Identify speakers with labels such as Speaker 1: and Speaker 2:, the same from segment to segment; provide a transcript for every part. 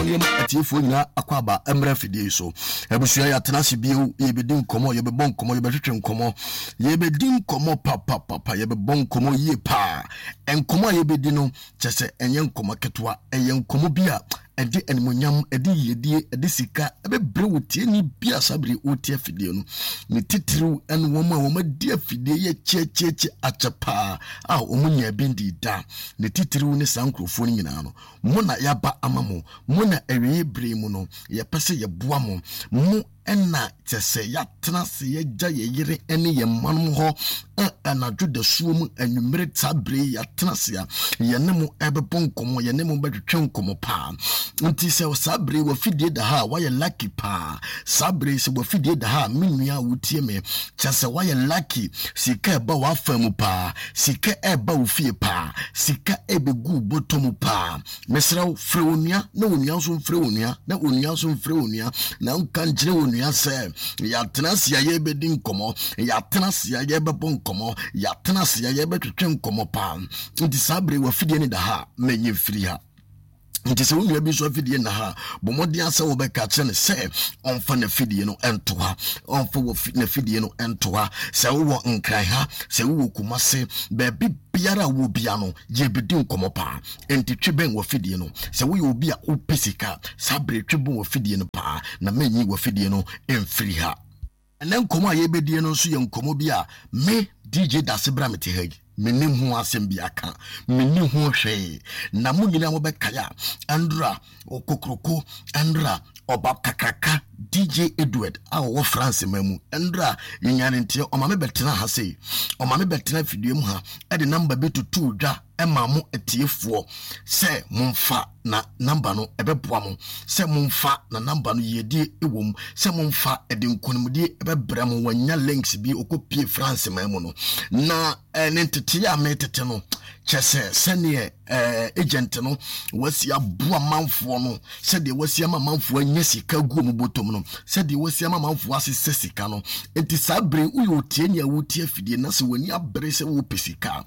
Speaker 1: Atiefo nyina akwaba emra fidie so ebusua ya tenase bio yebedi nkomo yebebon nkomo yebetwetwe nkomo yebedi nkomo papa yebebon nkomo ye pa enkomo yebedi no kyese enye nkomo ketwa enye nkomo bia edi animonyam edi yedie edi sika ebebre wotie ni bia sabre wotie fidie no ne titiru en woma die fidie ye checheche achepa a omunya bindi da ne titiru ne sankrofo nyina no mo na yaba amamo mo na ewe bre mu no ye pese ye boa mo mu ena tese ya tenase ye gya ye yire ene ye manum ho anadwo da suom anwumere tabre ya tenase ya ye ne mo ebebon komo ye ne mo betwetwe komo pa nti se sabre wo fidie da ha wa ye lucky pa sabre se wo fidie da ha menua wotie me tese wa ye lucky sika eba wa famu pa sika eba wo fie pa sika ebegu botomu pa mesraw freonia na onua so freonia na onua so freonia na nkanjire onua se ya tenase ya ye bedi nkomo ya tenase ya ye bebon komo ya tenase ya ye betwetwe nkomo pa nti sabre wo fidie ni da ha menye firi ha nti se wonu abi so afidie na ha bomodi asa wo beka kire se onfa na fidie no entoa onfa wo na fidie no entoa se wo nkran ha se wo kumase bebi biara wo bia no ye bedi nkomo pa enti tweben wo fidie no se wo ye obi a opesika sabre tweben wo fidie no pa na menyi wo fidie no emfiri ha ene nkomo a ye bedie no so ye nkomo bia me DJ Dasebra mete ha menim ho asem bia ka menim ho hwe na mo nyina mo bekaya andra okokroko andra oba kakaka DJ Edward awo France mamu andra yinyane ntie o ma me betena ha sei o ma me betena fidie mu ha e de number betu tu dwa e ma mo etiefo se momfa na number no ebeboa mo se momfa na number no yedie ewom se momfa e de nkonimdie ebebra mo wanya links bi okopie France mamu no na entity ya metete no chese sene agent no wasi abua manfo no se de wasi ama manfo anya sika gu mu botom no se de wasi ama manfo asese sika no enti sabre uyo tie nya wotie fidie na se wani abre se wo pesika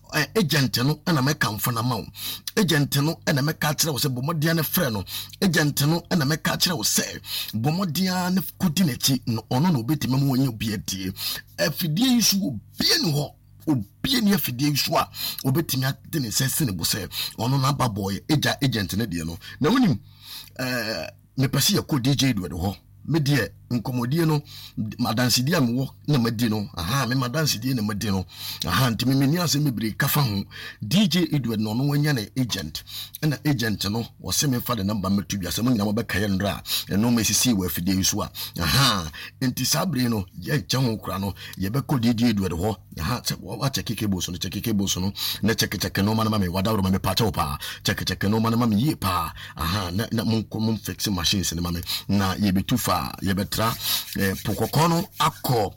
Speaker 1: agent no na meka mfo na mawo agent no na meka kire wo se bomodia ne frɛ no agent no na meka kire wo se bomodia ne kudi nachi no ono no betime mo wanya obi adie afidie isu bie ni ho obie ni afidie isu a obetimi ade ne sense ne bo se ono na baboy agent ne de no na wonim me pese ya ko DJ do ho me de nkomodie no madansidie amwo na madi no me madansidie na madi no ntimi meni ase mebre kafa ho DJ Edward no wanya na agent na agent no wose me fa de number metu bia se mo nyina mo bekaye ndra no mesisi wa afidie isu a enti sabre no ye nche ho kura no ye be ko DJ Edward ho wa chekeke boso no na chekeke no manama me wadawro me pa cha pa chekeke no manama me ye pa na mo fix machines ne mame na ye betufa ye betra pokokono akọ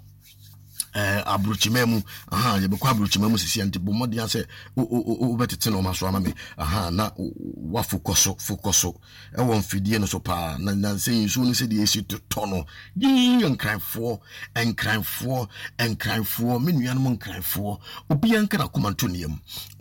Speaker 1: abruchimemu ye be kwa abruchimemu sisi anti bomodi anse o betete no maso amame na wa fokoso e won fidie no so pa na se nsu no se de esi tono yi enkranfo menua no enkranfo obi anka na komantoniam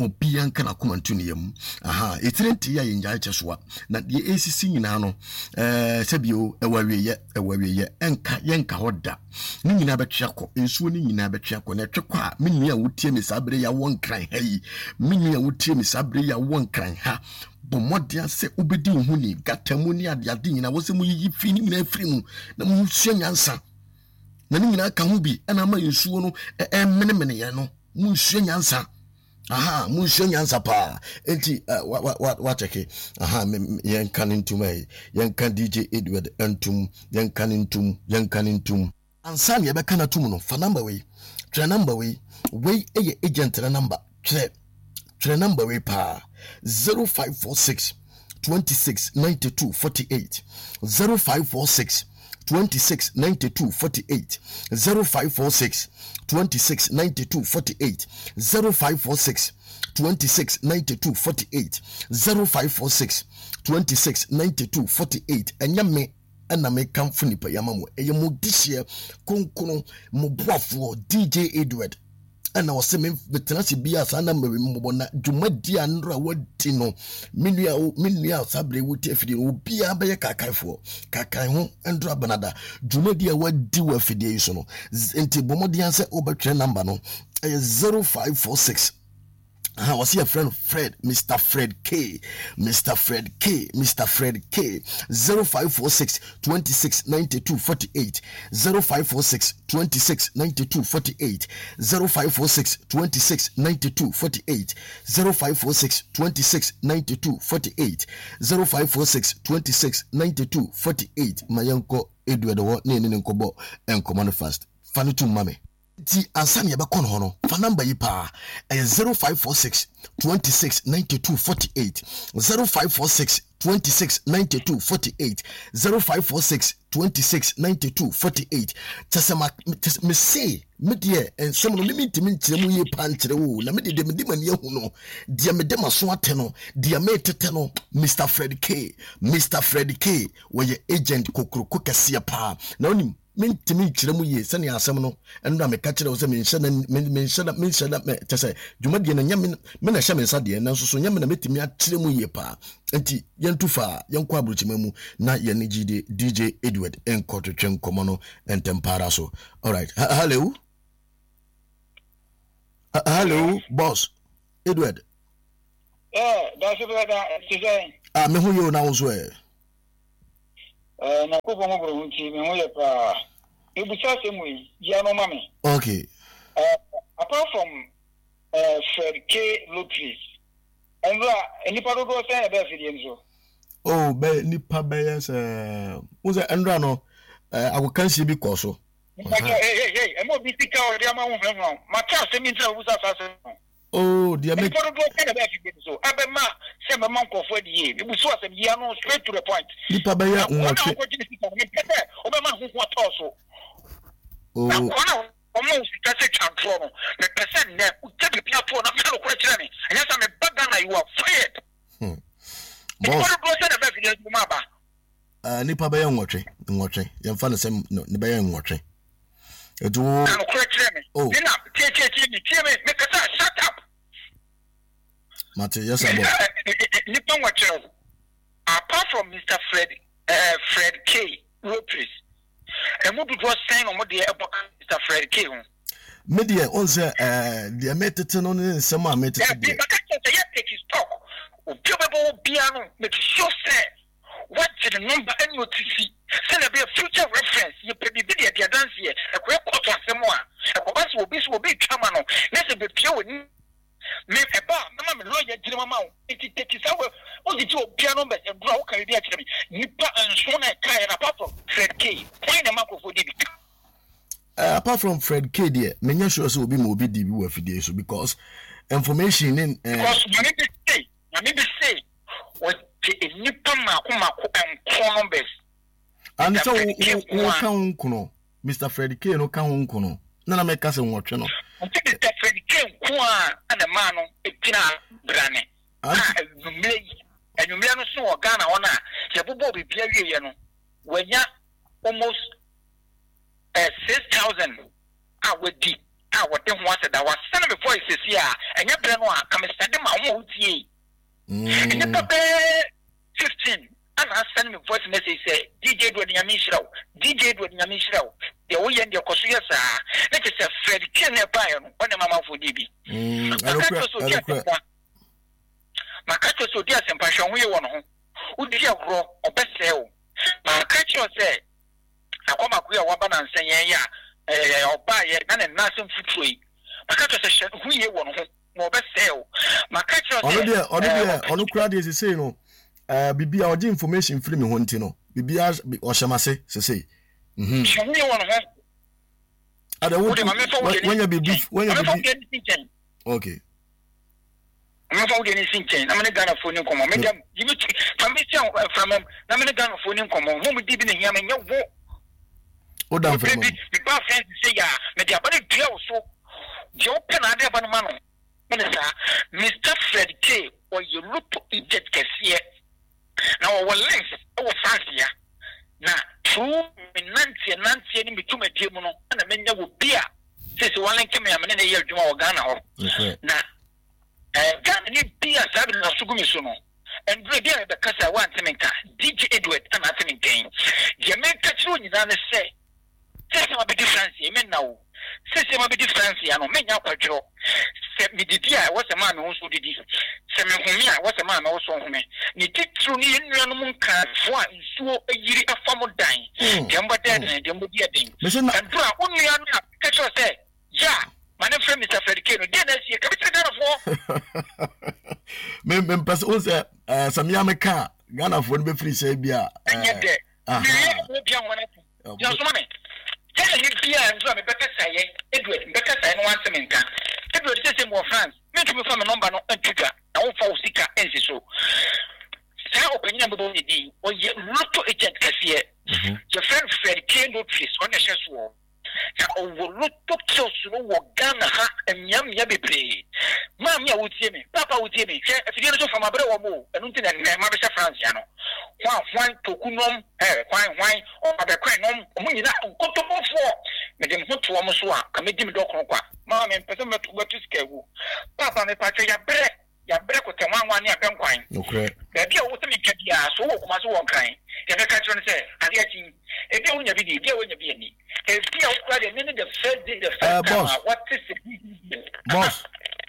Speaker 1: etirenti ya yenja chesoa na de esisi nyina no sebio ewawiye enka yenka hoda ni nyina betwako ensu ni nyina betwako na twekwa menua wotie me sabre ya won kran hayi menua wotie me sabre ya won kran ha bomodia se obedi hu ni gatamu ni ade nyina wo se mu yi fi ni nyina firi mu na mu hye nyansa na ni nyina ka hu bi na ma ensuo no menemene ye no mu hye nyansa mu hye nyansa pa enti wa cheke yen kanintum yen DJ Edward entum yen kanintum ansan ye be kana tum no fa number we tre number we eye agent na number tre number we pa 0546 26 92 48 0546 26 92 48 0546 26 92 48 0546 26 92 48 0546 26 92 48 enyame na me kamfo nipa yamamo eye modihye konkono mo boafo DJ Edward ana wose me betena se bia sa na mabembo na dwumadi anra wadi no menua sabre wuti afidie obi abeye kakaifo kakai ho ndra banada dwumadi a wadi wa afidie so no enti bomodi anse obetwe number no 0546 what's your friend Fred, Mr. Fred K, 0546 26 92 48, 0546 26 92 48, 0546 26 92 48, 0546 26 92 48, 0546 26 92 48. Mayanko Edward wo ne nkobo enkomo fast. Fani tu mame. Ti ansani yabakon hono fa number yi pa 0546 26 92 48 0546 26 92 48 0546 26 92 48 tasema me say me de ensem no me ntimi nkyere mu ye pa nkyere wo na me de me mani ahu no de me de maso ate no de me tete no Mr. Fred K wo ye agent kokroko kase pa na onim mentimi kyeremu ye sene asem no endo ameka kyerɛ wo sɛ menhyɛ me tese dwumadi na nyame me na hyɛ me nsa de na nso so nyame na metimi akyeremu ye pa enti yentu fa yenkɔ abrochima na yene gide DJ Edward enkotwetwe nkomo no entempara so. All right, hello boss Edward.
Speaker 2: That's brother.
Speaker 1: Me hu yo na wo so
Speaker 2: na kubo mo bro nti me ho ye pa ebusa semu ya no mame.
Speaker 1: Okay.
Speaker 2: Apart from Fred K Lotteries and enipa do say be fidie nso.
Speaker 1: Oh, be nipa be yes wo say endra no agokansi bi kɔ so.
Speaker 2: Hey e mo bi tika o dia ma ho hwehwo ma ka se mi ntra ebusa sase.
Speaker 1: Oh, dia me
Speaker 2: enipa do say be fidie nso abema se me man kofo die ebusa asem ya no straight to the point.
Speaker 1: Nipa be ya nwotwe.
Speaker 2: Obema ho ho toso. Oh. Almost that's a control. The person there who take the platform of the question. And yes, I'm a bagana, you are fired.
Speaker 1: Boss. Nipa baya nwotwe. Yemfa na sem no ne baya nwotwe. Edu. Oh.
Speaker 2: Make us shut up.
Speaker 1: Mate, yes, I'm.
Speaker 2: Nipa nwotwe. Apart from Mr. Fred K. Lopez. And what was saying on what the Mr. Fred K.
Speaker 1: Media on the method on some method.
Speaker 2: Take his talk. Observable piano, make sure say what the number and what to see. Send a future reference. You pay the video dance here. A great quarter someone. A bus will be coming on. Let's be pure. Me eba mama me lawyer jiri mama enti take sawe o di o piano be e bro o kan di akire mi nipa anso na kai na papa Fred K why na microphone di
Speaker 1: apart from Fred K there menya sure so obi mo obi di bi wa fidie so because information in
Speaker 2: because na me say what nipa mako en numbers
Speaker 1: and so who kan kuno Mr. Fred K no kan ho kuno na meka se nwotwe no
Speaker 2: Mr. Fred K kwa ana ma no etina brane enumle no so Ghana wona se bobo bibia wiye no wanya almost 6,000 awadi awode ho aseda wa send me voice si a enya bre no a kam send ma ho tie enya be 15 ana send me voice message say DJ Edward Nyamishiraw de wo ye de koso yesa na ke say Fred K na ba yo no mama fo DB makacho so dia sempahwe ho ye wo no ho udi agro obese o makacho say akoma ku ya waba na nsen ye ya oba ye na na nsem futroi makacho say ho ye wo no ho mo obese o makacho say
Speaker 1: ono kura de say no bibia oje information free me ho nti no bibia o hyemase sese
Speaker 2: hwe wo no ho
Speaker 1: ada when you be okay
Speaker 2: I'm not getting sinking. I'm going to phone in common. Maybe you from him. I'm going to phone in common. Who would be in here? And you walk.
Speaker 1: Oh, down for me.
Speaker 2: The bar friends say, yeah, maybe a body deal so. Joe Penade Banamano. Minister, Mr. Fred K. Or you look to Egypt Cassia. Now, our length, our fancy. Now, 2 Nancy and between a Timono and a menu will be Says one link to me, I'm in a year to Ghana. Now, Ghana need be a Sabin of Sugumisuno. And Brigadier because I want to make DJ Edward and I think game. Jamaica True is on the say. Says I'm a bit different, amen now. Says I'm a bit different, I know, make up a joke. Said me, did I was a man who also did it. Said me, was a man also me. You did through me in your moon card, one, so a year of family dying. Jumbo dead and Jumbo dead. And only on that, catch us say, yeah. My name is Mr. Fred Kano. Did I see a capital of war?
Speaker 1: Person say some Yamaka Ghana for be free say bia
Speaker 2: and yet there just moment tell you here and so me better say Edward better say no one semenka Edward say more France me to from number no antuga na won fa usika ensi so say opinion about the o ye lotto agent kase your friend Fred Kano please on the show ya overlooked kills no Ghana ha emyam ya bebre mam ya wutie me papa wutie me hwe afidie no from abere wo mo enu nti na ma be France ya no hwan tokunom hwan o abekwan nom mo nyina nkotobofo me dem hoto wo mo so a ka me di me dokron kwa mam me pese me to skagu papa me pa ya bre ko temwan ne abenkwan
Speaker 1: okay
Speaker 2: da bia wo se me twadia so wo kuma so won kan ya be ka tro ne se ade achi e bia wo nya bi di bia wo nya bi ani e bia wo kwa de ne the first day the first time what is it
Speaker 1: boss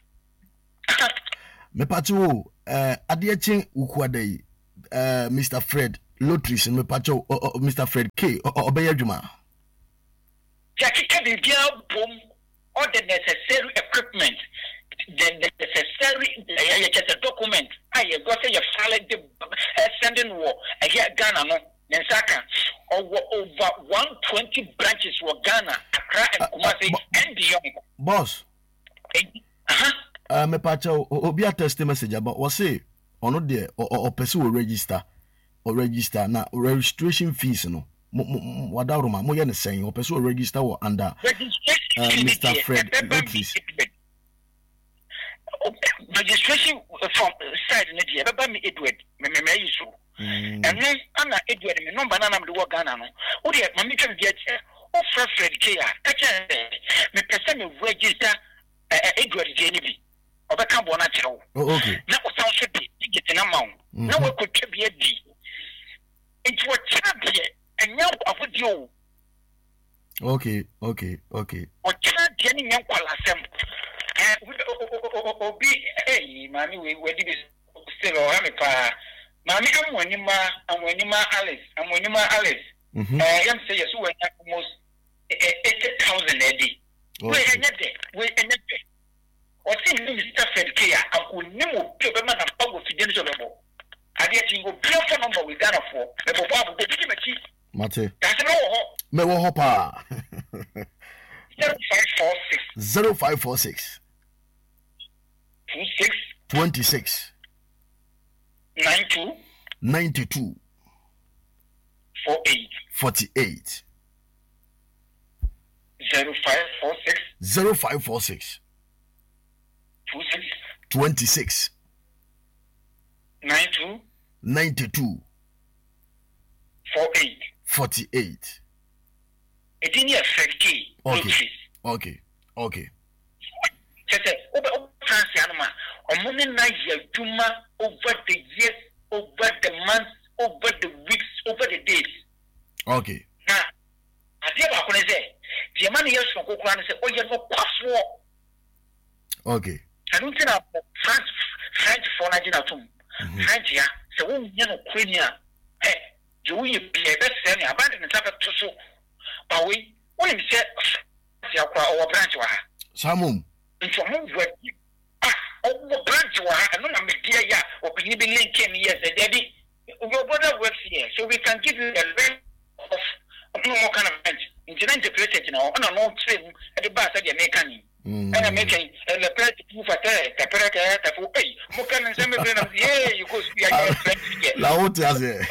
Speaker 1: me pacho ade achi ukuadai Mr. Fred Lotris me pacho Mr. Fred K obey adwuma
Speaker 2: ya kike bi bia bom all the necessary equipment the necessary the document I got your file sending war Ghana no Nensaka over 120 branches were Ghana, Accra and Kumasi and beyond.
Speaker 1: Boss. Me pacho obi text message about what say or not there or person will register na registration fees no wadaruma mo ye saying or person will register or under Mr. Fred Lotris. Registration
Speaker 2: from side Nidia, but me Edward, me issue. And then I'm Edward, me number none of the work Ghana. Oh, dear, my meter get oh, Fred K. Me person register Edward JNB. Or the Carbona Chow.
Speaker 1: Okay.
Speaker 2: Now, sound should be get an amount. Now, we could be a D. Into a champion, and now I would you.
Speaker 1: Okay.
Speaker 2: Or Jenny Yankwala. Obi mami we did still or pa mami amwenima Alice yam say yes we almost 80,000 a day we enye o tin Mr. Fred K akunimu pe be man pago fidel so bebo ade tin go pay for number we Ghana for bebo babu go bi machi
Speaker 1: mate
Speaker 2: that's no ho
Speaker 1: me wo ho pa
Speaker 2: 0546 26 92 48 0546 26 92 48 it in your Fredky
Speaker 1: okay
Speaker 2: Just Francianoma, or money night Juma over the years, over the months, over the weeks, over the days.
Speaker 1: Okay.
Speaker 2: Now, I tell you what I say. The money is from Kokran and say, oh, you have password.
Speaker 1: Okay.
Speaker 2: I don't think French for Nigeria. French, yeah, so we know Queen. Hey, you be a best selling abandoned and have to so. But we, when you say, our branch,
Speaker 1: Samum.
Speaker 2: Into branch and I'm a dear ya or be linking years a daddy. Your brother works here, so we can give you a rent of no more kind of bench. Integrated, you know, on an old trim at the bus at the American. And I'm making a plate move at the Peraka for pay. Mokan and some of them, yeah, you go see a friend here.
Speaker 1: Laote,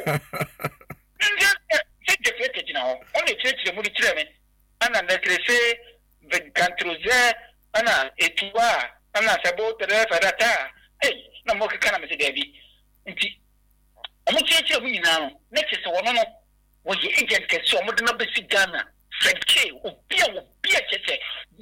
Speaker 2: just you know, only church the movie treatment, and then they say the country there. Ana etua ana sabote refa data na mo kaka na me debi nti omo cheche mu nyina no next se wono no wo ye agent kese omo de na besi Ghana Fred K obia chese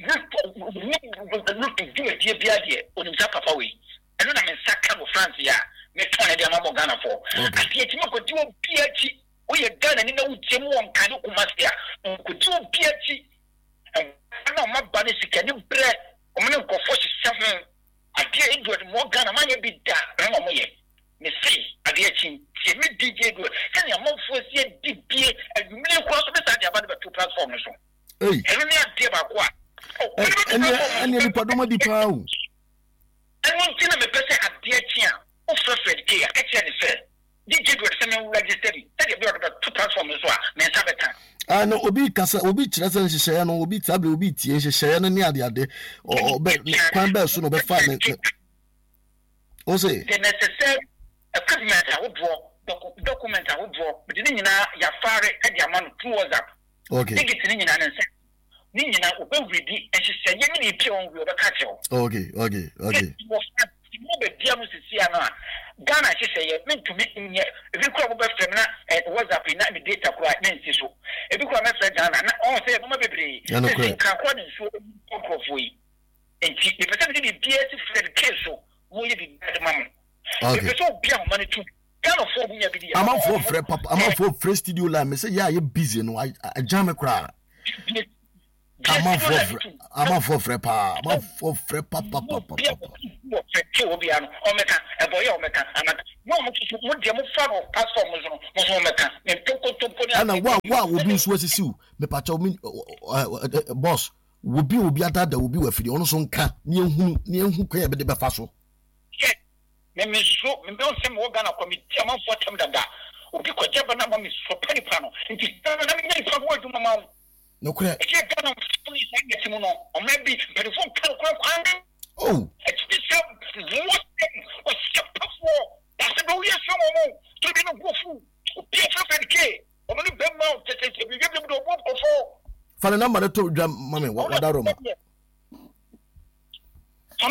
Speaker 2: look to do a dear beer on his papa way. I don't know saka of France ya me tone dia mamo Ghana for. Ati eti mo do PhD o ye Ghana ni na ujemu on kan ko masia. Ko do PhD. Na ma ba ne sika ni bre o me ko fo 7 ati Edward mo Ghana ma ye bi da na mo ye. Me see ade achi se me DJ go se ya mo fo se dibie adwumire ko so be sa dia ba the two platform so. Hey. Eno ni ade ba ko a.
Speaker 1: Any Padoma di Pau.
Speaker 2: I want to me person at the Chia, or Fred K. Actually, said, DJ would send me registered. Tell you about 2 platforms, men Sabatan.
Speaker 1: No, Obi Casa, Obi Chassan, Shayan, Obi Tabby, Obi Tia, Shayan, near the other, or Quamber soon over 5 minutes. Oh, say,
Speaker 2: the necessary equipment I would draw, document I would draw, but didn't you know, Yafari and Yaman 2 was up. Okay. Take it in an answer. Nina will ready and she said, you need to be a catcher.
Speaker 1: Okay.
Speaker 2: Ghana, she said, meant to meet in here. If you call over Femina and WhatsApp in the data quite meant so. If you call Mr. Ghana, all say, Mama Baby, can't quite show of way. And if it's something to be a Fred Keso, will you be bad, Mamma? If it's all young money too. I'm out for Fred Papa, I'm out for Fresh Studio Line. I say, yeah, you're busy, no, I jam a crowd. I'm off for Frepa. I'm off for Frepa. Papa. And what will be Swazi? Me pacho boss will be that will be with the honor car near who can be the faso. Let me show me some organ of committee among for Tamda. Will be quite Jabana is for penny panel. It is done for word to my mouth. No correct. Or maybe but if oh, it's this was that's a no yes to be no go food. K. Only Bemau to take you give them the work of all. For the number to jump, Mammy, what that room? All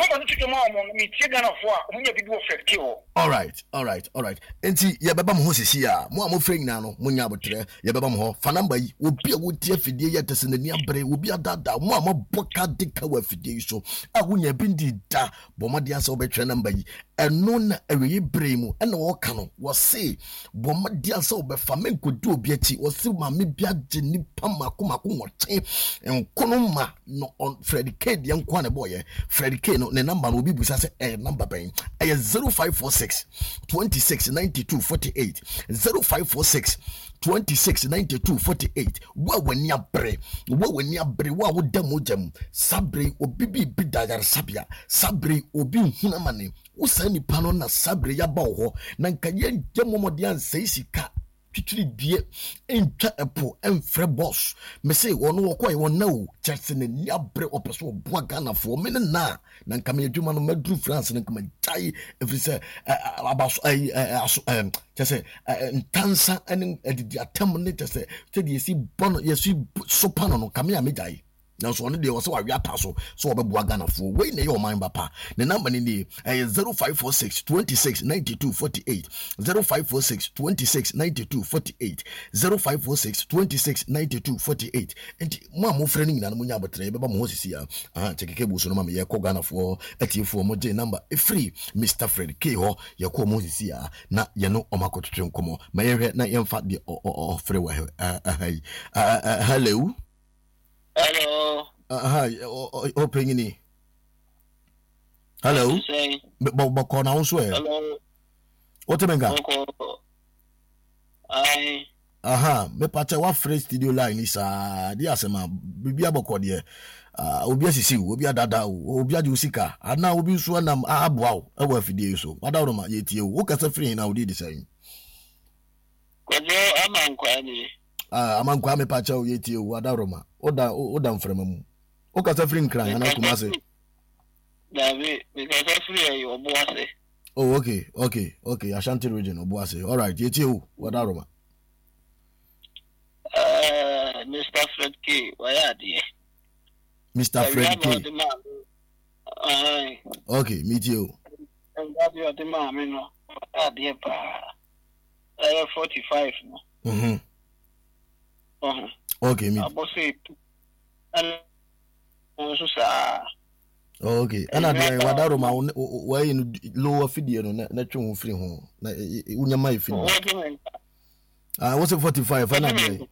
Speaker 2: right. Enti ya baba mo sisi a mo amofre nyina no mo nya abotre ya baba mo ho fa number yi obi a wotie afidie ya tese nani abre obi adada mo amaboka deka wa afidie so a wonya bindi da bomade asa obetwe number yi eno na awie bre mu ena wo ka no wo se bomade asa obefa menkodu obi achi wo se ma me bia je nipa makomako wote enkono ma no on Fred K de enko na boye Fred K no ne number no obi busa se number ben 0546 26 92 48 0546 26 92 48 wa wani abre wa wo dam ojam sabre obi bi bidayar sabia sabre obi hunamane usani pano na sabre ya ba ho na nkaye ngemomode ansai sika twitwiri die entwa epo emfre boss me say wono wokoy wona o chese na ni abre opeso oboa Ghana fo me na nkame adwuma no madru France na nkama tai efrise abaso chese ntansa ene edidi atam ne chese tedi esi bono yesi sopano no kame amejai now so on the was we ataso so obeboa Ghana fo we na your mind papa the number ni 0546 26 92 48 0546 26 92 48 0546 26 92 48 and mo amofre ni nyina mo nya abotre beba mo hosisi ya chekeke bu so no ma me ye ko Ghana fo atifo mo je number free Mr. Fred K ho ye ko mo hosisi ya na ye no omakotwe nkomo ma ye hwe na ye mfa de free wa hello. Hello.
Speaker 1: Hi. Open ini. Hello. Boko na unso e.
Speaker 2: Hello.
Speaker 1: What menga?
Speaker 2: Ai.
Speaker 1: Me pacha wa Fresh Studio Line isa dia asema bibia boko de. Obi asisi obi adada obi adi usika ana obi so na aboa o e wa afidie so. Wadawro ma yetie o kasa free na odi design.
Speaker 2: Kwaje amankwa ni.
Speaker 1: Amankwa me pacha o yetie o wadawro ma. Oda mfrema mu. Okasa free nkran na Kumase.
Speaker 2: David, because free Obuase.
Speaker 1: Oh, okay. Ashanti region Obuase. All right, yetie o wadaroma.
Speaker 2: Mr. Fred K, why are you?
Speaker 1: Mr. Fred K. Okay, meet you.
Speaker 2: And that you are the man, you know. 45 no.
Speaker 1: Okay, me.
Speaker 2: Abose and also sa.
Speaker 1: Okay. Ana de wadaro ma wa yin lower fidie no na twe free ho. Na unya mai feedback. What's it 45 ana de.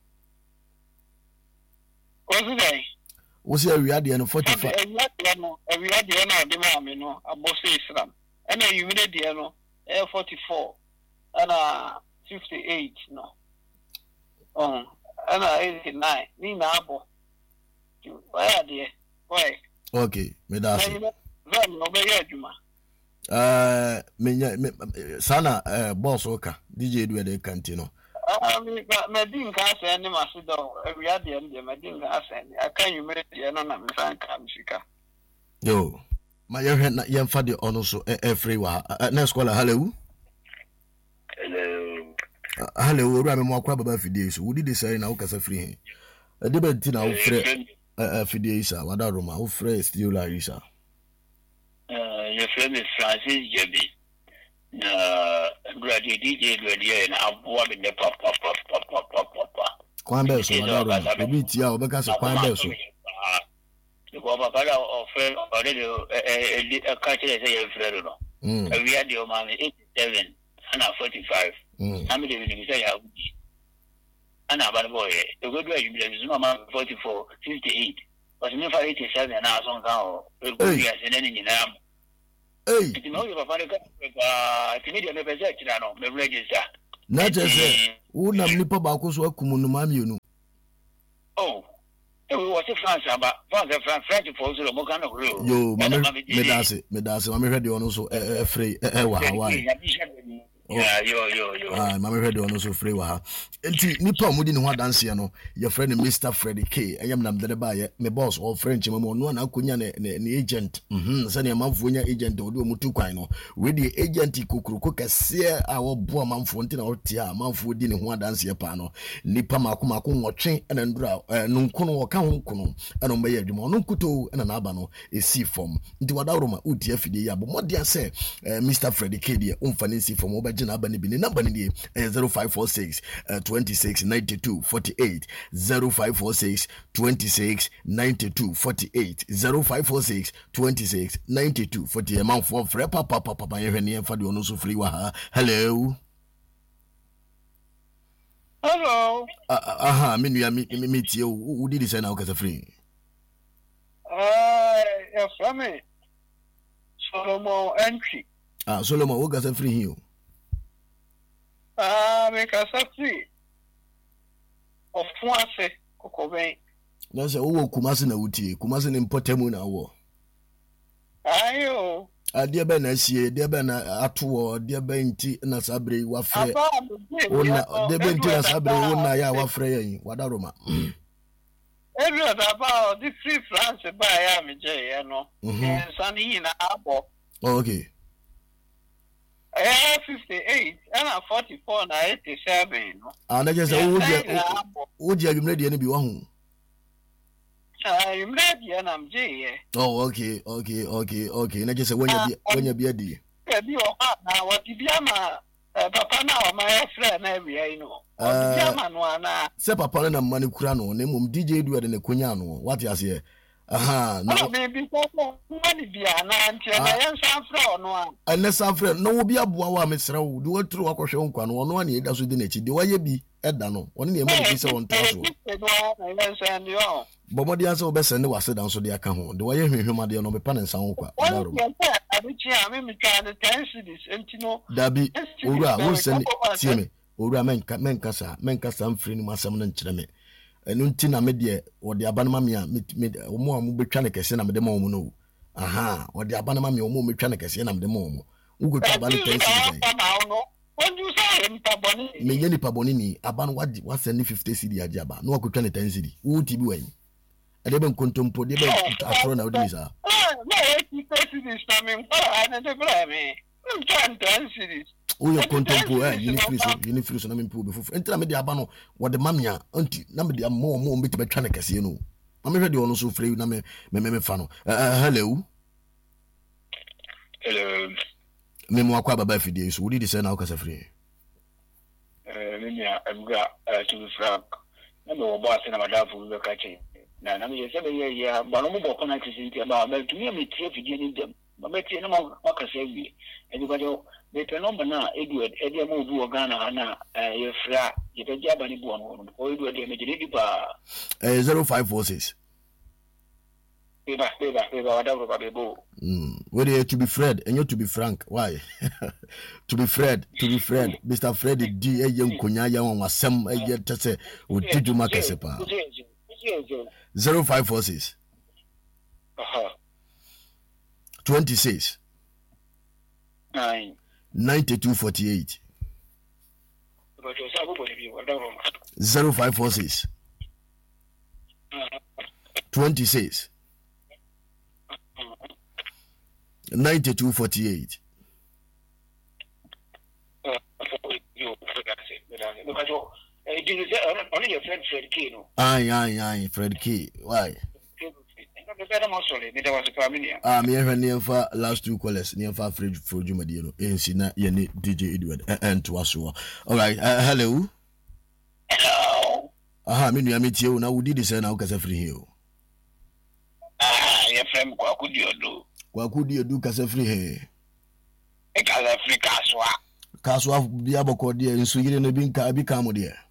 Speaker 2: What's it?
Speaker 1: What's your area no 45?
Speaker 2: Every idea no de ma me no abose Islam. And you made the no 44 and 58 no. And 89 ni na abo. Why there? Why?
Speaker 1: Okay, me da se. Sana boss oka DJ do the cantino.
Speaker 2: Me din ka se ni masido every day me din ka se ni aka you made the no na me fan ka musika.
Speaker 1: Yo, my yem fa de ono so free wa. Next caller, hello. Hello, ora me mo akwa baba fidie so. Wodi dey say na wo kasa free. De be ti na wo free fidie isa wada roma wo free still la isa.
Speaker 2: Your friend is Francis Jebi. Graduate DJ radio na abua be de pop.
Speaker 1: Kwan be so wada roma. Obi ti a obeka so kwan be so.
Speaker 2: Ko papa da offer already catch say your friend no. We had your man 87 and 45. How many you say ya uji? Ana bad boy. You go do you be mama 44 58. But me for 87 na so kan o. We go ya se na ni na.
Speaker 1: Hey.
Speaker 2: Ti no you papa ka ti media me be say kira no me register.
Speaker 1: Na je say wo na nipa ba ko so akumu no ma mienu.
Speaker 2: Oh. We was France aba. French for so mo kan no.
Speaker 1: Yo, me da se me hwede ono so free wa Hawaii.
Speaker 2: Yeah, yo.
Speaker 1: Mama ready on also free wa. Enti nipa omudi ne ho adanse no, your friend Mr. Freddie K. Ayam nam de ba ye me boss or French memo no na akonya ne agent. Say ne manfo nya agent odi omutu kwan no. We the agent kokuruko kese a wo bo manfo nti na wotia manfo di ne ho adanse pa no. Nipa mako nwotwe na ndura no nkono wo ka ho nkono na mba ye adwuma no nkuto na aba no esi form. Nti wadawroma udi afide ya bo modia say Mr. Freddie K dia umfa ne si form wo number ni 0546 26 92 48 0546 26 92 48 0546 26 92 48 man for free papa ye hwene fa de ono so free wa ha. Hello me nua me tie wo did say na wo kasa free
Speaker 2: from me Solomon entry
Speaker 1: Solomon wo kasa free here
Speaker 2: make us free of Fuase Cocovain.
Speaker 1: No, sir, who Kumasi na Uti, Kumasi in Potemuna war.
Speaker 2: Ayo,
Speaker 1: dear Ben, I see, dear Ben, Atuo, dear Benti, Nasabre, Wafre, dear Benti, Nasabre, Unaya, Wafre, Wadaroma.
Speaker 2: Every about the free France by Amij, you know, Sunny in a abo.
Speaker 1: Okay.
Speaker 2: 58 and 44 na 87 no.
Speaker 1: Na just would you ready any be one?
Speaker 2: I'm ready and I'm J.
Speaker 1: Oh, okay. Na just when you be ready.
Speaker 2: Be now what the Biama papa now my friend every know. Biama no na.
Speaker 1: Se papa na mani kura no, na mum DJ do de kunya no. What you say?
Speaker 2: No baby money bia na anti na yen sanfra ono a
Speaker 1: ene sanfra no wo bia boa wa mesra wo do watru akohwe nkwa no ono na eda so de na chi de waye bi eda no ono na ema bi se won taso bo modi anse wo be sende wase dan so de aka ho de waye hwehwema de no be pa nsa ho kwa daro
Speaker 2: abichi a me twa de 10 cities entino
Speaker 1: dabi owura wo sende tie me owura menka sa mfiri ni masam na nkyere me enu nti na me de wode abanama me a omo a mo betwa ne kese na me de ma omo no wode abanama me omo metwa ne kese na me de ma omo ugo twa ban tensi me nyeni paboni ni aban wadi waseni 50 cedi aje aba no akotwa ne 10 cedi wo ti bi wan e de ben kontompo de ben afro na odi sa
Speaker 2: no e 50 cedi sta me kwa na de bra me I'm trying to answer
Speaker 1: Oyo kontempo unifriso na mempo be fufu entra me de aba no wo de mamia anti na me de mo me betwa na kase no ma me hwede ono so free na me fa no hello me mo akwa baba fidie so wodi de say na okasa free
Speaker 2: me nia amga to frank no boss na madafu we ka che na na me se be ya ba no mo bo na ti sin ti ba to me tie fidie ni dem ba me tie no mo ka se wi anybody the number na Edward mo bu Ghana na ye fra ye be jaba ni bu no o Edward me jidi ba
Speaker 1: 0546
Speaker 2: Beba whatever bebo
Speaker 1: where to be Fred and you to be Frank why to be Fred Mr. Fred D nkonya ya won wasem ye tese odiju makase pa 0546 26
Speaker 2: 9
Speaker 1: 9248 0546 26 9248 Aye, Fred K. Why? Me near for last two callers near for Fred for Jumadino. Sina Yeni DJ Edward and to us. All right, hello. Aha, me you meet you now. We did this now because I'm free here.
Speaker 2: Your friend
Speaker 1: Kwakudi do kasa free here.
Speaker 2: Kasa free
Speaker 1: Kaswa biabo ko dia nso yire no bi nka abi ka mo dia.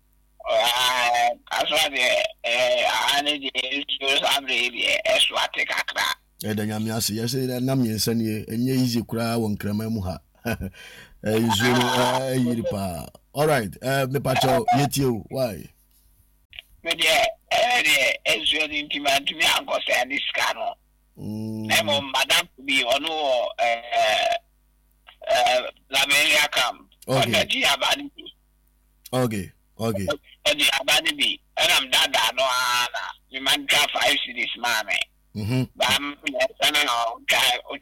Speaker 2: Kaswa de ane de so sabre de eswate kakra.
Speaker 1: Da nyame ase yese na myensa ne enye easy kura won krama mu ha. Nso yiri pa. All right, me pacho yetio why?
Speaker 2: Me de enso de intimate me anko se aniska no. Nemo madam bi ono la meria kam.
Speaker 1: Okay. Okay.
Speaker 2: Edi abani bi. Enam dada no ana. Mi man ka 5 cities mame. Bam sana no ka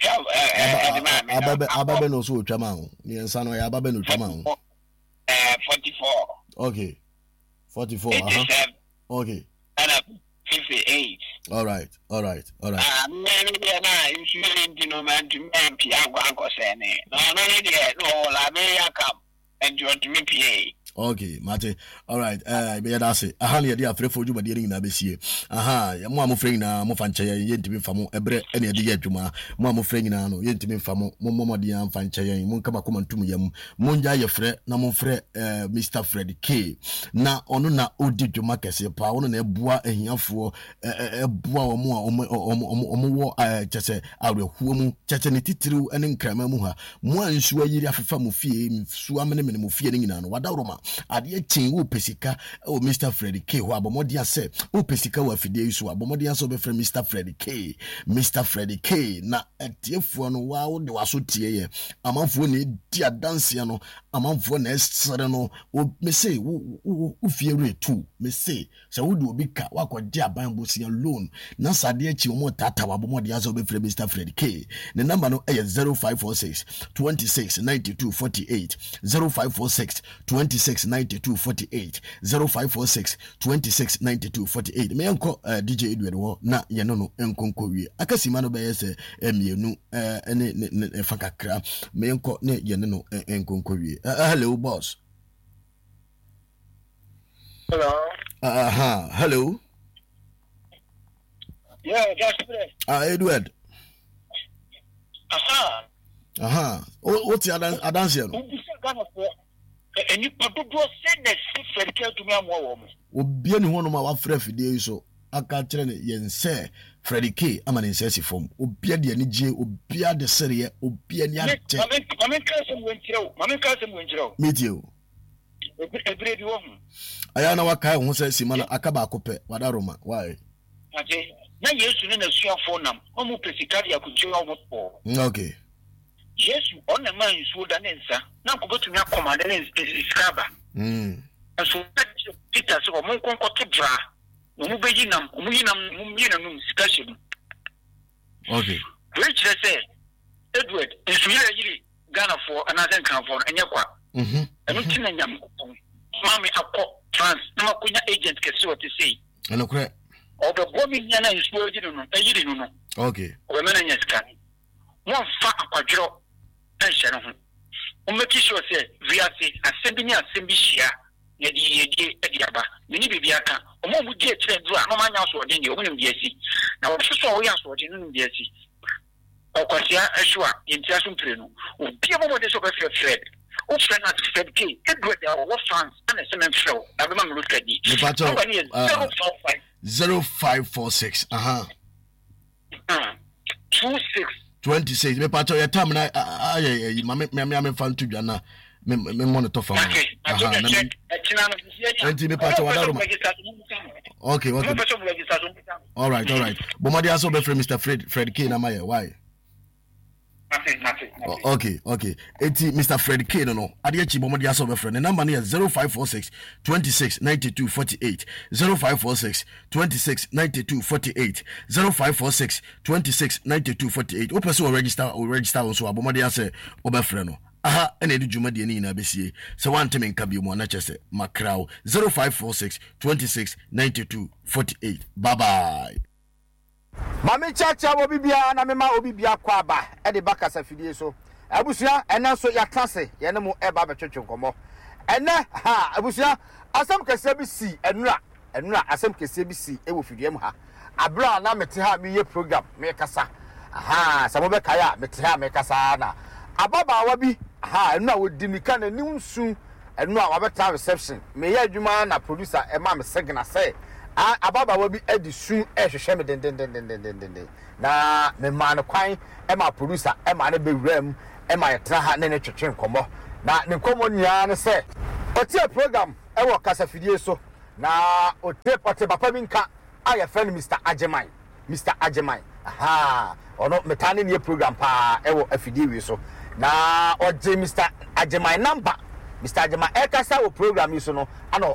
Speaker 2: ucha
Speaker 1: ababe no so utwama ho. Ni ensa no ya ababe no utwama ho.
Speaker 2: 44.
Speaker 1: Okay. 44.
Speaker 2: 87.
Speaker 1: Okay.
Speaker 2: And 58.
Speaker 1: All right.
Speaker 2: Man, na insurance no man to me pia gwanko sene. No la me yakam and you want to me pia.
Speaker 1: Okay, Mate. All right. Be that's it. Aha ne dey afre foju bade ring na be sie. Aha, mo amofre na mo fanche ye ntimi famo ebre ene dey adwuma. Mo amofre nyina no ye ntimi famo mo momode an fanche ye. Mo nkama koma ntum yam. Mo nja ye frɛ na mo frɛ Mr. Fred K. Na ono na odi dwuma kese pa. Ono na ebua ahiafo ebua omo wo chese awrehuo mu chese ne titiriw ene nkrama mu ha. Mo ansu ayiri afefa mo fie su amene mo fie ne nyina no wadawroma ade chin wo pesika o Mr. Fred K ho abomodi ase wo pesika wa fidie so abomodi ase be frɛ Mr. Fred K na etiefo no wa wo de waso tie ye amanfo ne di adanse no amanfo na esere no o me say wo fie retu me say se wo de obi ka wa kɔgye aban bosia loan na sade achi wo tata wa abomodi ase be frɛ Mr. Fred K ne number no 0546 26 92 48 0546 26 92 48 0546 26 92 48 me enko DJ Edward wo na ye no enkonko wie akasima no be yese emienu ne fakakra me enko ne ye no enkonko wie hello boss.
Speaker 2: Hello.
Speaker 1: Hello.
Speaker 2: Yeah, just
Speaker 1: Edward. What's your dance here?
Speaker 2: Any particular send Fred K to me amwo mo.
Speaker 1: Obi ani hono ma wa frɛ fidie so aka kyerɛ ne yense Fred K amane nsɛsi fom obi ade ani gye obi ade sere obi ani ate
Speaker 2: mame ka sɛ mo nkyerɛw
Speaker 1: medio
Speaker 2: ebre bi wo ho
Speaker 1: aya na waka ho sɛ sima na aka ba akopɛ wadaroma why
Speaker 2: ate na Yesu ne na suafo nam omu pesikari akutwe wo po
Speaker 1: okay
Speaker 2: Yesu ona man nsuo da ne nsa na nkobotumi akoma da ne skaba so Peter so mo nkonko to bra no mu beyi nam mu yina no sikashe mu
Speaker 1: okay
Speaker 2: which say Edward nsuo yiri Ghana for another kan for enye kwa eno tina nyam mami akọ France na makonya agent kesi what say
Speaker 1: eno kre
Speaker 2: obebo mi nya na nsuo yiri no
Speaker 1: okay
Speaker 2: o me na nya sika mo fa akwadro enhyere ho o make sure say we are say assembi shia yedi ediaba mini bibia ka omo mu die kire do a no manya so odin de omo nim de asi na wo so wo ya so odin nim de asi okwasia ehwa yentia so mpire no obi mo de so be Fred o friend at Fred K edward our fans and semen flow na be ma look at di
Speaker 1: 0546 26 me pacho ya time na me fan to dwana me monitor for
Speaker 2: me
Speaker 1: pacho okay all right bomadi aso be Mr. Fred K na my why
Speaker 2: nothing.
Speaker 1: Okay. Eti Mr. Fred K no. Adiachi bomodi aso be friend. The number is 0546 26 92 48. 0546 26 92 48. 0546 26 92 48. O person register so bomodi ase obe friend no. Aha ene di dwuma de ni na besie. Se wante men ka bi mo na chese makrao 0546 26 92 48. Bye bye.
Speaker 3: Mami chacha obibia na mema obibia kwa ba e de bakasa fidie so abusua ena so ya klase ye ne mo e ba betwetwe nkomo ene ha abusua asem kese bi si enura asem kese bi si e wo fidie mu ha abra na mete ha mi ye program me kasa aha samo be kaya mete ha me kasa na ababa wa bi aha enura wo dimika na nimsu enura wa beta reception me ye adwuma na producer e ma me signal say ababa wa bi edisu ehwehwe me den na me man kwan e ma producer e ma na bewram e ma yetra ha ne twetwe nkomo na ne nkomo nya ne se otie program e wo kasa fidie so na otie pote papa bi nka aye friend Mr. Ajeman aha ono metane ne program pa e wo afidie wi so na oje Mr. Ajeman number Mr. Ajeman e kasa wo program yi so no ana